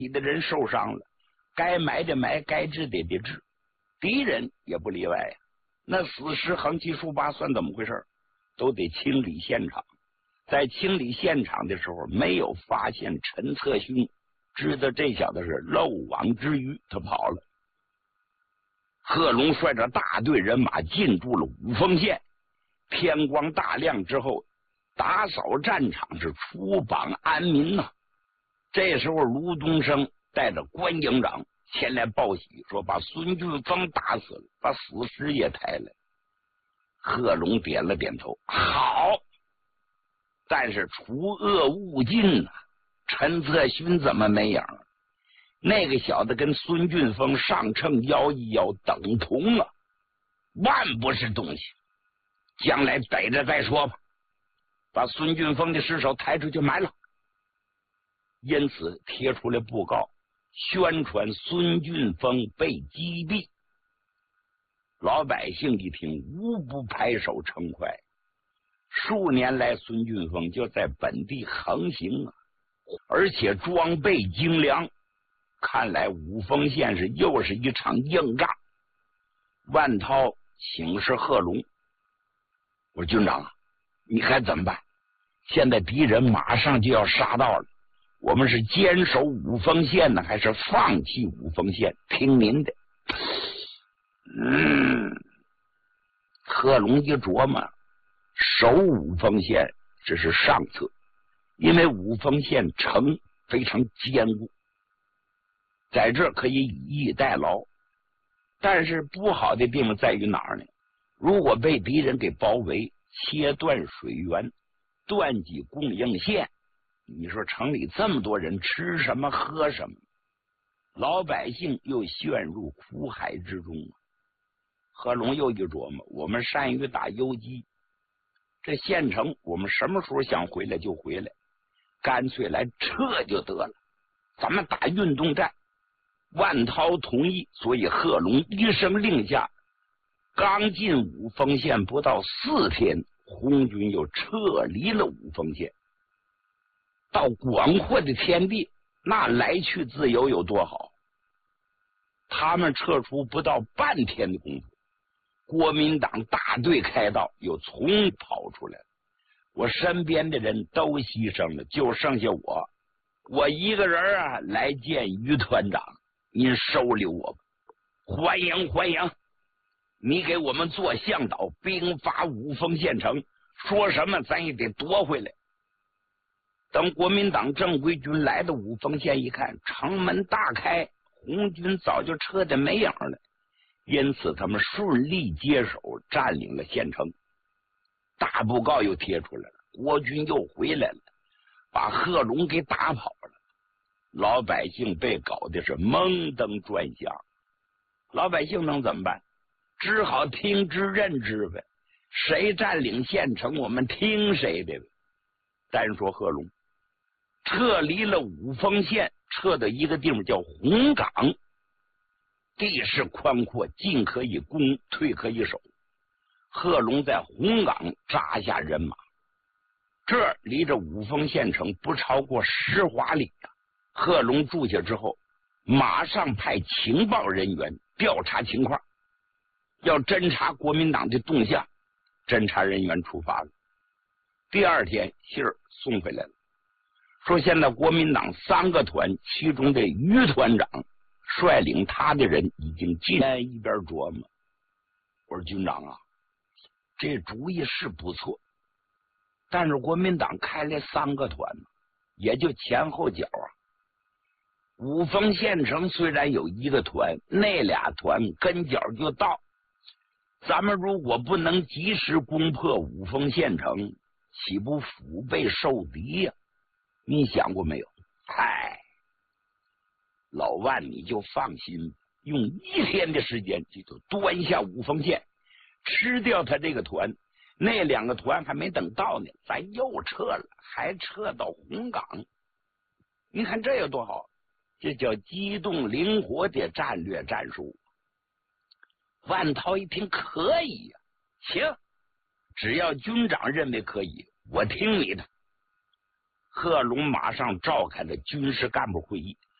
你的人受伤了，该埋的埋，该治的得治，敌人也不例外呀。那死尸横七竖八算怎么回事？都得清理现场。在清理现场的时候，没有发现陈策勋，知道这小子是漏网之鱼，他跑了。贺龙率着大队人马进驻了五峰县。天光大亮之后，打扫战场，是出榜安民呐。这时候，卢东升带着关营长前来报喜，说把孙俊峰打死了，把死尸也抬来。贺龙点了点头，好。但是除恶务尽啊，陈策勋怎么没影？那个小子跟孙俊峰上秤摇一摇，等同啊，万不是东西。将来逮着再说吧，把孙俊峰的尸首抬出去埋了。因此贴出来布告，宣传孙俊峰被击毙。老百姓一听，无不拍手称快。数年来，孙俊峰就在本地横行啊，而且装备精良。看来五峰县又是一场硬仗。万涛请示贺龙，我说军长啊，你看怎么办？现在敌人马上就要杀到了，我们是坚守五峰县呢，还是放弃五峰县？听您的。贺龙一琢磨，守五峰县这是上策，因为五峰县城非常坚固，在这可以以逸待劳。但是不好的地方在于哪儿呢？如果被敌人给包围，切断水源，断绝供应线，你说城里这么多人吃什么喝什么？老百姓又陷入苦海之中。贺龙又一琢磨，我们善于打游击，这县城我们什么时候想回来就回来，干脆来撤就得了，咱们打运动战。万涛同意，所以贺龙一声令下，刚进五峰县不到4天，红军又撤离了五峰县，到广阔的天地，那来去自由有多好。他们撤出不到半天的功夫，国民党大队开道，又重跑出来了。我身边的人都牺牲了，就剩下我一个人啊，来见于团长，您收留我吧。欢迎欢迎，你给我们做向导，兵发五峰县城，说什么咱也得夺回来。等国民党正规军来到五峰县一看，城门大开，红军早就撤得没影了，因此他们顺利接手，占领了县城。大布告又贴出来了，国军又回来了，把贺龙给打跑了。老百姓被搞的是蒙登转向，老百姓能怎么办？只好听之任之呗，谁占领县城我们听谁的呗。单说贺龙撤离了五峰县，撤到一个地方叫红岗，地势宽阔，进可以攻，退可以守。贺龙在红岗扎下人马，这离着五峰县城不超过10华里啊。贺龙住下之后，马上派情报人员调查情况，要侦查国民党的动向。侦查人员出发了，第二天信儿送回来了，说现在国民党3个团，其中的于团长率领他的人已经进来。一边琢磨，我说军长啊，这主意是不错，但是国民党开来3个团，也就前后脚啊。五峰县城虽然有1个团，那俩团跟脚就到，咱们如果不能及时攻破五峰县城，岂不腹背受敌呀？你想过没有？嗨，老万你就放心，用1天的时间就端下五峰县，吃掉他这个团，那2个团还没等到呢，咱又撤了，还撤到红岗。你看这有多好，这叫机动灵活的战略战术。万涛一听可以呀，行，只要军长认为可以，我听你的。贺龙马上召开了军事干部会议，